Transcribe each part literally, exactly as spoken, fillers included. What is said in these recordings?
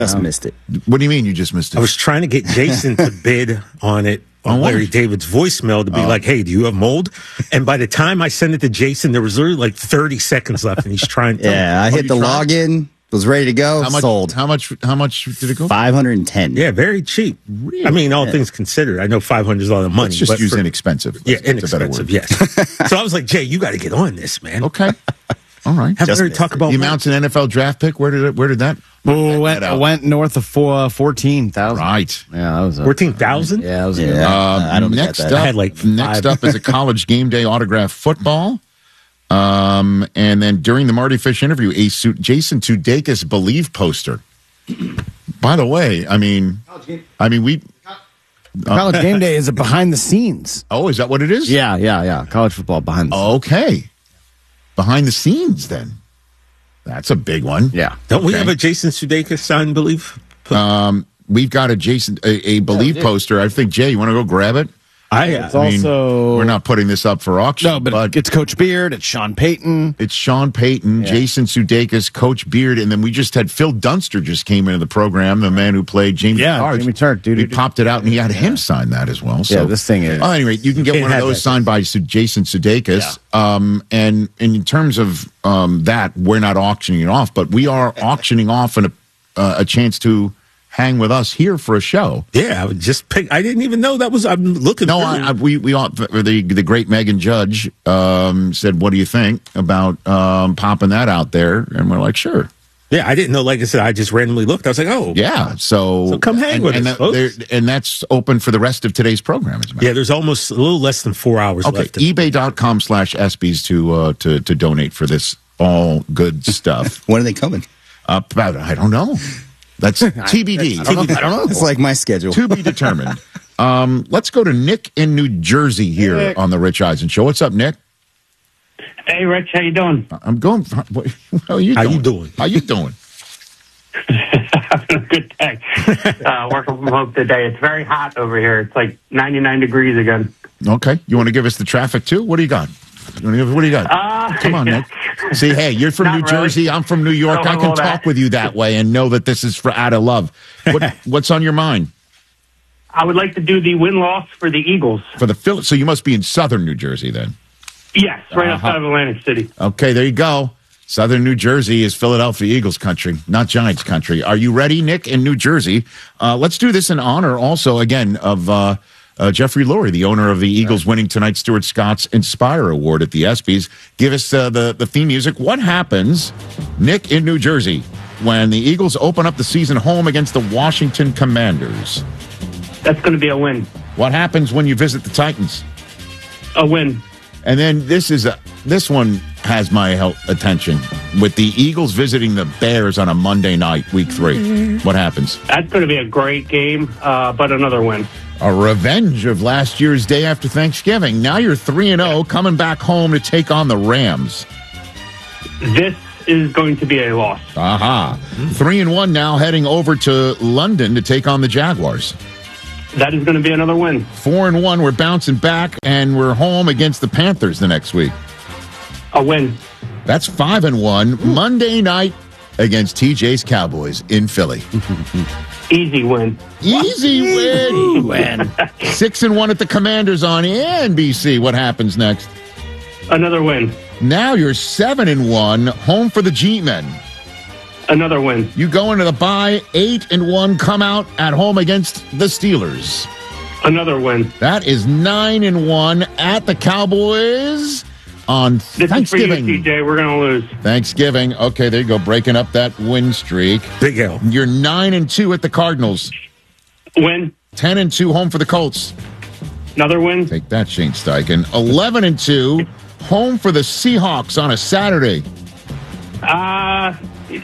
Just missed it. What do you mean you just missed it? I was trying to get Jason to bid on it on On Larry what? David's voicemail to be Oh. like, hey, do you have mold? And by the time I sent it to Jason, there was literally like thirty seconds left, and he's trying to. Yeah, I Oh, hit you the tried? login, was ready to go, how much, sold. How much? How much did it go? five hundred ten. Yeah, very cheap. Really? I mean, all Yeah. things considered, I know five hundred is a lot of money. Let's just but use for- inexpensive. Yeah, That's a better inexpensive, word. yes. So I was like, Jay, you got to get on this, man. Okay. All right. Have Just we missed talk it. about The amounts an N F L draft pick. Where did it? Where did that? Oh, went, that out? went north of four, fourteen thousand. Right. Yeah, that was a, fourteen thousand? Yeah, that was a Yeah. good. Um, I don't next get up, that. I had like next five. up is a college game day autograph football. Um, and then during the Marty Fish interview, a Su- Jason Sudeikis Believe poster. By the way, I mean, I mean we. College game day is a behind the scenes. Oh, is that what it is? Yeah, yeah, yeah. College football behind the scenes. Okay. Behind the scenes, then. That's a big one. Yeah. Don't we Okay. have a Jason Sudeikis sign, believe? Um, we've got a Jason a, a Believe poster. I think Jay, you want to go grab it? I, It's uh, I mean, also we're not putting this up for auction. No, but, it's Coach Beard, it's Sean Payton. It's Sean Payton, Yeah. Jason Sudeikis, Coach Beard, and then we just had Phil Dunster just came into the program, the man who played Jamie Yeah, Tartt. Jamie Tartt, dude. He popped it out, and he had him sign that as well. So, Yeah, this thing is- Oh, anyway, you can get Can't one of have those that. signed by Su- Jason Sudeikis. Um, and, and in terms of um, that, we're not auctioning it off, but we are auctioning off an, uh, a chance to hang with us here for a show. yeah, I would just pick. I didn't even know that was. I'm looking. No, through. I, I, we we all, the the great Megan Judge um, said, "What do you think about um, popping that out there?" And we're like, "Sure, yeah, I didn't know. Like I said, I just randomly looked. I was like, oh, yeah." So, So come hang and, with and us, that- folks. there- and that's open for the rest of today's program. As a matter. yeah. There's almost a little less than four hours Okay, left. eBay dot com slash ESPYs to uh, to to donate for this all good stuff. When are they coming? uh, about I don't know. That's T B D. I don't know. I don't know. It's like my schedule. To be determined. Um, let's go to Nick in New Jersey here Nick. on the Rich Eisen Show. What's up, Nick? Hey, Rich, how you doing? I'm going. What, how are you How doing? you doing? How you doing? Having a good day. Uh, working from home today. It's very hot over here. It's like ninety-nine degrees again. Okay. You want to give us the traffic too? What do you got? You wanna give, what do you got? Uh, Come on, Nick. See, hey, you're from Not New really. Jersey. I'm from New York. Don't I have can all talk that. with you that way and know that this is for out of love. What, what's on your mind I would like to do the win-loss for the Eagles. for the Phil? So you must be in southern New Jersey then. Yes, right Uh-huh. outside of Atlantic City. Okay, there you go. Southern New Jersey is Philadelphia Eagles country, not Giants country. Are you ready, Nick, in New Jersey? Uh, let's do this in honor also, again, of uh, uh, Jeffrey Lurie, the owner of the Eagles winning tonight's Stuart Scott's Inspire Award at the ESPYs. Give us uh, the, the theme music. What happens, Nick, in New Jersey, when the Eagles open up the season home against the Washington Commanders? That's going to be a win. What happens when you visit the Titans? A win. And then this is a, this one has my help, attention with the Eagles visiting the Bears on a Monday night, week three. What happens? That's going to be a great game, uh, but another win. A revenge of last year's day after Thanksgiving. Now you're three and zero, coming back home to take on the Rams. This is going to be a loss. Aha! Three and one now, heading over to London to take on the Jaguars. That is going to be another win. Four and one, we're bouncing back, and we're home against the Panthers the next week. A win. That's five and one. Monday night against T J's Cowboys in Philly. Easy win. Easy win. Win. Six and one at the Commanders on N B C. What happens next? Another win. Now you're seven and one, home for the G-Men. Another win. You go into the bye, eight and one, come out at home against the Steelers. Another win. That is nine and one at the Cowboys on This Thanksgiving. is for you, T J. We're going to lose. Thanksgiving. Okay, there you go, breaking up that win streak. Big L. You're nine and two at the Cardinals. Win. Ten and two home for the Colts. Another win. Take that, Shane Steichen. Eleven and two home for the Seahawks on a Saturday. Uh,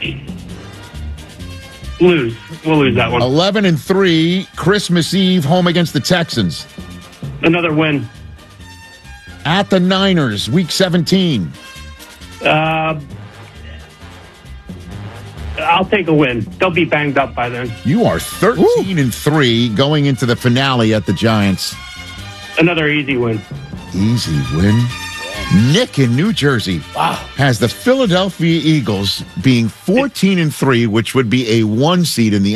lose. We'll lose that one. Eleven and three Christmas Eve home against the Texans. Another win. At the Niners, week seventeen. Uh, I'll take a win. They'll be banged up by then. You are thirteen and three going into the finale at the Giants. Another easy win. Easy win. Nick in New Jersey wow. has the Philadelphia Eagles being fourteen and three, which would be a one seed in the